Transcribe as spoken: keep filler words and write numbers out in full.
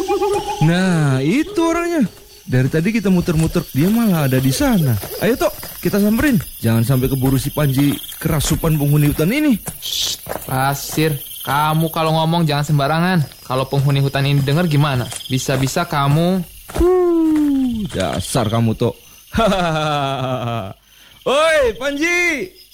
Nah, itu orangnya. Dari tadi kita muter-muter, dia malah ada di sana. Ayo Tok, kita samperin. Jangan sampai keburu si Panji kerasupan penghuni hutan ini. Shh, Pasir, kamu kalau ngomong jangan sembarangan. Kalau penghuni hutan ini dengar gimana? Bisa-bisa kamu... Huh, dasar kamu Tok. Hahaha. Oi, Panji.